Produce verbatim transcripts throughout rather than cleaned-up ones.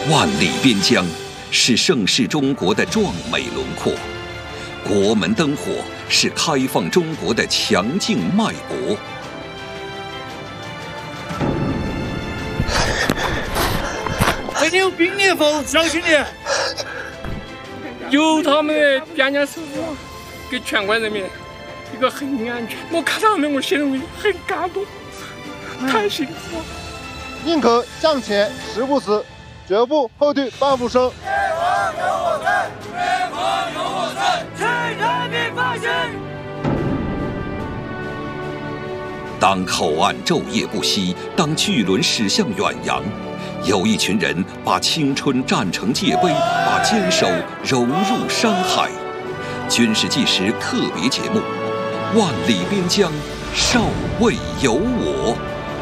万里边疆是盛世中国的壮美轮廓，国门灯火是开放中国的强劲脉搏。 最近有兵裂缝，小心点。有他们的边疆守护，给全国人民一个很安全。我看到他们，我心里很感动，太幸福了。 宁可向前十步死，绝不后退半步生。 解放由我在，解放由我在，替人民发声。 当口岸昼夜不息，当巨轮驶向远洋，有一群人把青春战成界碑，把坚守融入山海。军事纪实特别节目《万里边疆，少未有我》。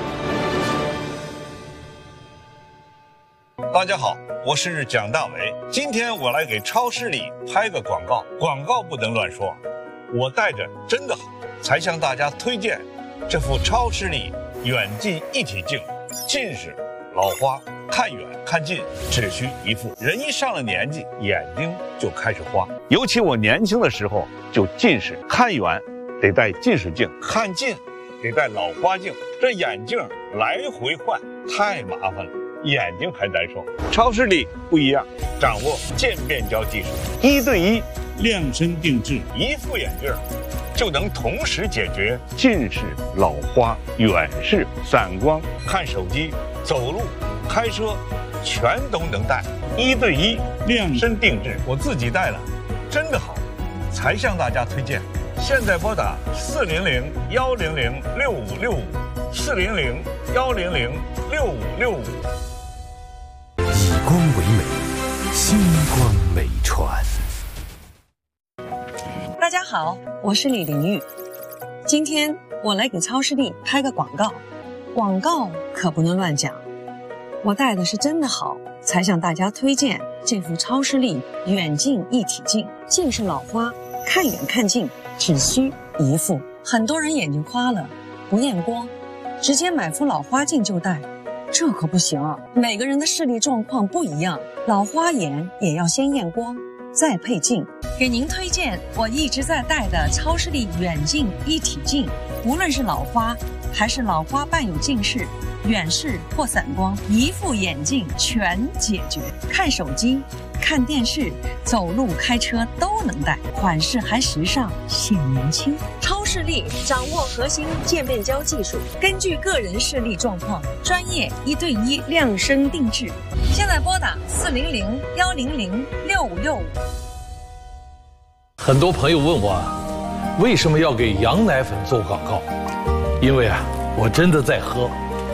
大家好，我是蒋大为。今天我来给超市里拍个广告，广告不能乱说。我带着真的好，才向大家推荐这副超视力远近一体镜。近视、老花，看远看近只需一副。人一上了年纪，眼睛就开始花。尤其我年轻的时候就近视，看远得戴近视镜，看近得戴老花镜，这眼镜来回换太麻烦了。眼睛还难受，超视力不一样，掌握渐变焦技术，一对一量身定制， 一副眼镜就能同时解决近视、老花、远视、散光、看手机、走路、开车，全都能戴，一对一量身定制。我自己戴了，真的好，才向大家推荐。现在拨打四零零幺零零六五六五，四零零幺零零六五六五。 以光为美，星光美传。 大家好，我是李玲玉。今天我来给超视力拍个广告，广告可不能乱讲。我戴的是真的好，才向大家推荐这副超视力远近一体镜。近视老花，看远看近只需一副。很多人眼睛花了，不验光，直接买副老花镜就戴。这可不行啊！每个人的视力状况不一样，老花眼也要先验光，再配镜。给您推荐我一直在戴的超视力远近一体镜，无论是老花还是老花伴有近视、远视或散光，一副眼镜全解决。看手机、看电视、走路、开车都能戴，款式还时尚，显年轻。超视力掌握核心渐变焦技术，根据个人视力状况，专业一对一量身定制。现在拨打四零零幺零零六五六五。 很多朋友问我，为什么要给羊奶粉做广告？因为啊，我真的在喝。